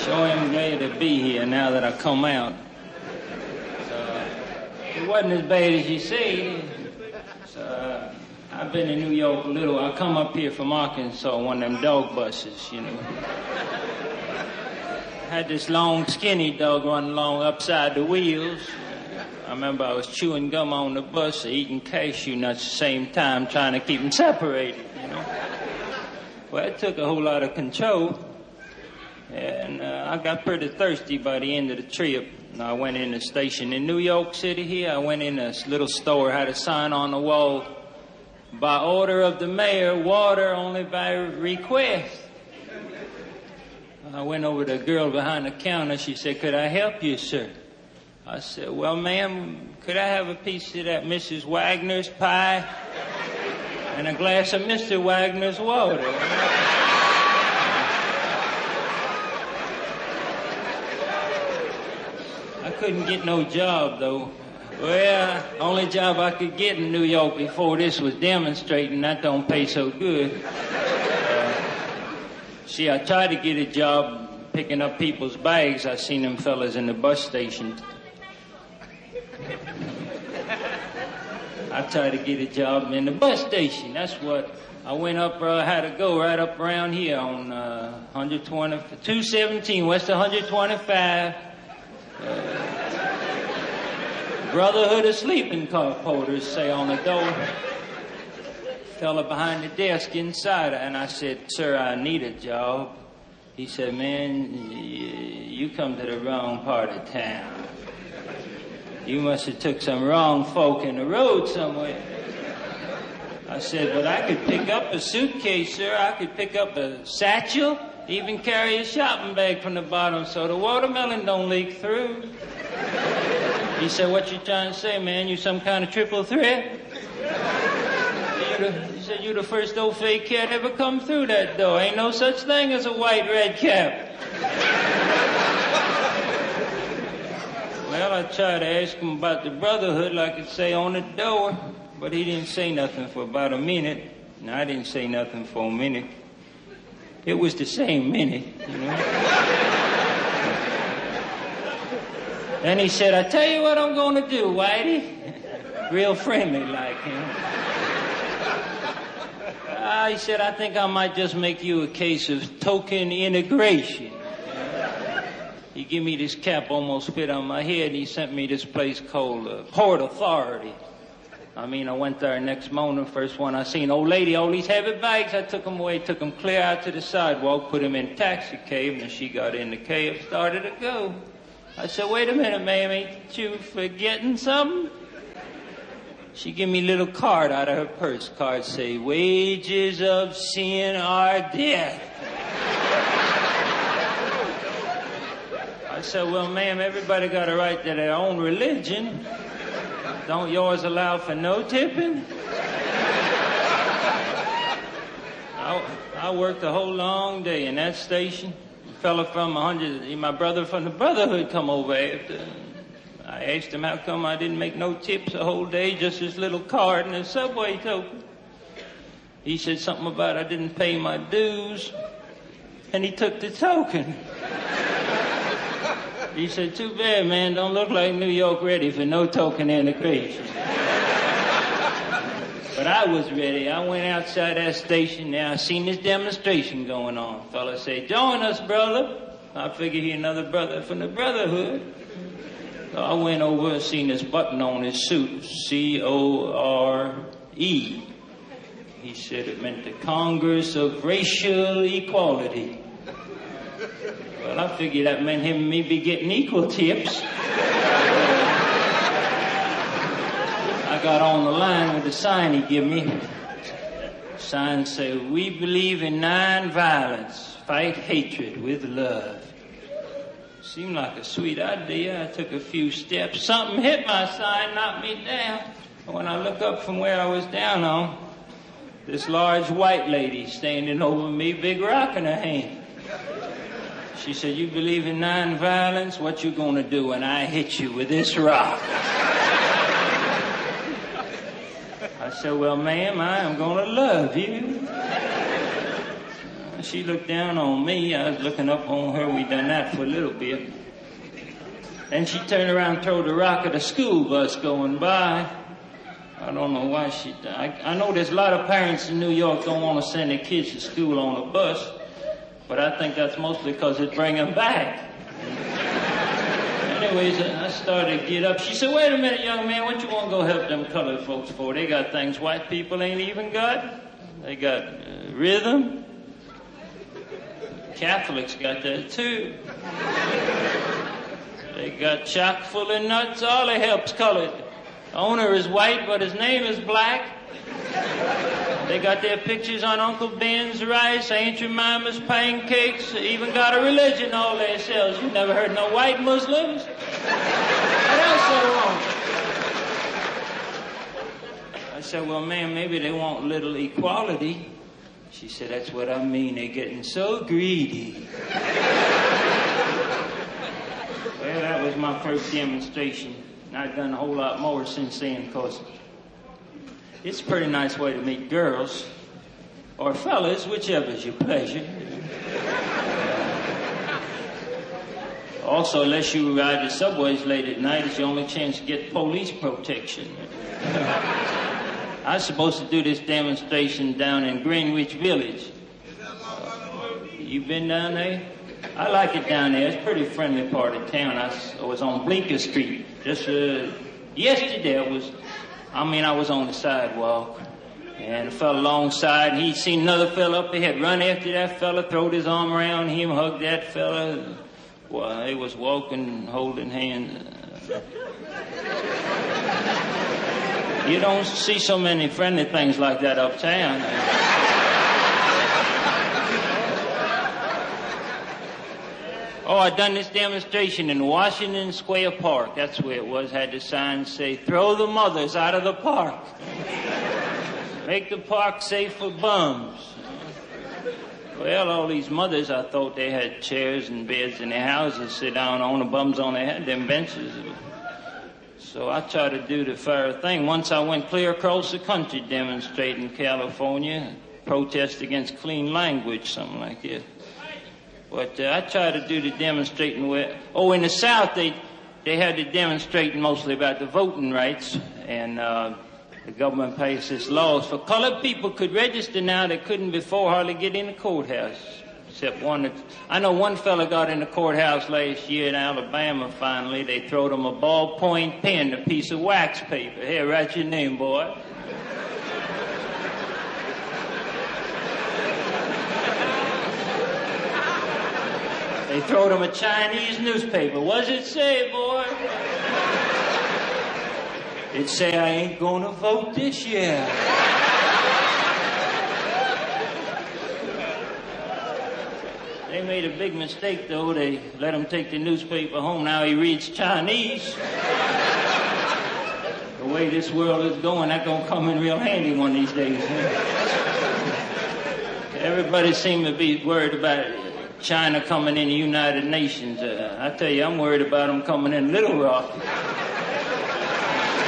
Sure am glad to be here now that I come out. It wasn't as bad as you say. I've been in New York a little. I come up here from Arkansas, one of them dog buses, you know. Had this long, skinny dog running along upside the wheels. I remember I was chewing gum on the bus, eating cashew nuts at the same time, trying to keep them separated, you know. Well, it took a whole lot of control. And I got pretty thirsty by the end of the trip. And I went in the station in New York City here. I went in this little store, had a sign on the wall, by order of the mayor, water only by request. I went over to the girl behind the counter. She said, "Could I help you, sir?" I said, "Well, ma'am, could I have a piece of that Mrs. Wagner's pie and a glass of Mr. Wagner's water?" I couldn't get no job, though. Well, only job I could get in New York before this was demonstrating. That don't pay so good. See, I tried to get a job picking up people's bags. I seen them fellas in the bus station. I tried to get a job in the bus station. That's what I went up, I had to go right up around here on 217 West 125. Brotherhood of Sleeping Car Porters say on the door. Fella behind the desk inside, and I said, "Sir, I need a job." He said, "Man, you come to the wrong part of town. You must have took some wrong folk in the road somewhere." I said, "But I could pick up a suitcase, sir. I could pick up a satchel, even carry a shopping bag from the bottom so the watermelon don't leak through." He said, "What you trying to say, man? You some kind of triple threat?" He said, "You the first old fake cat ever come through that door. Ain't no such thing as a white red cap." Well, I tried to ask him about the brotherhood like it say on the door, but he didn't say nothing for about a minute. And I didn't say nothing for a minute. It was the same minute, you know. Then he said, "I tell you what I'm going to do, Whitey." Real friendly like him. He said, "I think I might just make you a case of token integration." He gave me this cap, almost fit on my head, and he sent me this place called Port Authority. I went there next morning, first one I seen. Old lady, all these heavy bags, I took them away, took them clear out to the sidewalk, put them in a taxi cab, and she got in the cab, started to go. I said, "Wait a minute, ma'am, ain't you forgetting something?" She give me a little card out of her purse. Card say, "Wages of sin are death." I said, "Well, ma'am, everybody got a right to their own religion. Don't yours allow for no tipping?" I worked a whole long day in that station. A fella from my brother from the Brotherhood come over after. I asked him how come I didn't make no tips the whole day, just this little card and a subway token. He said something about I didn't pay my dues, and he took the token. He said, "Too bad, man, don't look like New York ready for no token integration." But I was ready. I went outside that station. Now I seen this demonstration going on. Fella said, "Join us, brother." I figured he another brother from the Brotherhood. So I went over and seen this button on his suit, CORE. He said it meant the Congress of Racial Equality. Well, I figured that meant him and me be getting equal tips. I got on the line with the sign he give me. Sign said, "We believe in non-violence. Fight hatred with love." Seemed like a sweet idea. I took a few steps. Something hit my sign, knocked me down. And when I look up from where I was down on, this large white lady standing over me, big rock in her hand. She said, "You believe in non-violence? What you gonna do when I hit you with this rock?" I said, "Well, ma'am, I am gonna love you." She looked down on me. I was looking up on her. We done that for a little bit. And she turned around and threw the rock at a school bus going by. I don't know why she did. I know there's a lot of parents in New York don't want to send their kids to school on a bus, but I think that's mostly because it bring them back. Anyways, I started to get up. She said, wait a minute, young man, what you want to go help them colored folks for? They got things white people ain't even got. They got rhythm. Catholics got that too. They got chock full of nuts. All the help's colored. The owner is white, but his name is black. They got their pictures on Uncle Ben's rice, Aunt Jemima's pancakes, even got a religion all themselves. You never heard no white Muslims? What else they want? I said, well, ma'am, maybe they want a little equality. She said, that's what I mean. They're getting so greedy. Well, that was my first demonstration. I've done a whole lot more since then, because it's a pretty nice way to meet girls, or fellas, whichever's your pleasure. Also, unless you ride the subways late at night, it's your only chance to get police protection. I was supposed to do this demonstration down in Greenwich Village. You been down there? I like it down there. It's a pretty friendly part of town. I was on Bleecker Street. Just yesterday I was on the sidewalk, and a fella alongside, he seen another fella up ahead, run after that fella, throwed his arm around him, hugged that fella. Well, they was walking, holding hands. You don't see so many friendly things like that uptown. Oh, I done this demonstration in Washington Square Park. That's where it was. Had the sign say, throw the mothers out of the park. Make the park safe for bums. Well, all these mothers, I thought they had chairs and beds in their houses, sit down on the bums on their head, them benches. So I tried to do the fair thing. Once I went clear across the country demonstrating in California, protest against clean language, something like that. But I tried to do the demonstrating where... Oh, in the South, they had the demonstrating mostly about the voting rights, and the government passed this laws for colored people could register now that couldn't before hardly get in the courthouse. Except one that... I know one fella got in the courthouse last year in Alabama, finally. They throwed him a ballpoint pen, a piece of wax paper. Here, write your name, boy. They throwed him a Chinese newspaper. What's it say, boy? It say, I ain't gonna vote this year. They made a big mistake, though. They let him take the newspaper home. Now he reads Chinese. The way this world is going, that's gonna come in real handy one of these days. Everybody seems to be worried about China coming in the United Nations. I tell you, I'm worried about them coming in Little Rock.